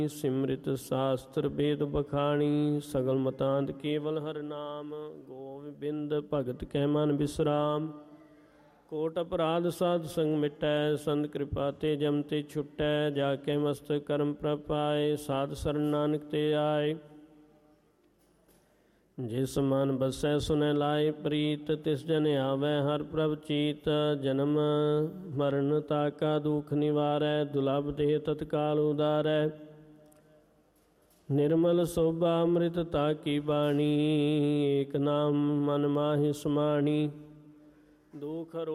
ਸਿਮਰਿਤ ਸਾਸਤਰ ਵੇਦ ਬਖਾਣੀ। ਸਗਲ ਮਤਾਂਤ ਕੇਵਲ ਹਰਿ ਨਾਮ। ਗੋਬਿੰਦ ਭਗਤ ਕੈ ਮਨ ਬਿਸਰਾਮ। ਕੋਟ ਅਪਰਾਧ ਸਾਧ ਸੰਗ ਮਿਟੈ। ਸੰਤ ਕਿਰਪਾ ਤੇ ਜਮ ਤੇ ਛੁਟੈ। ਜਾ ਕੇ ਮਸਤਕ ਕਰਮ ਪ੍ਰਪਾਏ। ਸਾਧ ਸਰਣ ਨਾਨਕ ਤੇ ਆਏ। ਜਿਸ ਮਨ ਬਸੈ ਸੁਨੈ ਲਾਏ ਪ੍ਰੀਤ। ਤਿਸ ਜਨ ਆਵੈ ਹਰਿ ਪ੍ਰਭ ਚੀਤ। ਜਨਮ ਮਰਨ ਤਾਕਾ ਦੁਖ ਨਿਵਾਰੈ। ਦੁਲਭ ਦੇਹ ਤਤਕਾਲ ਉਦਾਰੈ। ਨਿਰਮਲ ਸੋਭਾ ਅੰਮ੍ਰਿਤ ਤਾ ਕੀ ਬਾਣੀ। ਏਕ ਨਾਮ ਮਨ ਮਾਹਿ ਸਮਾਣੀ। ਦੁਖ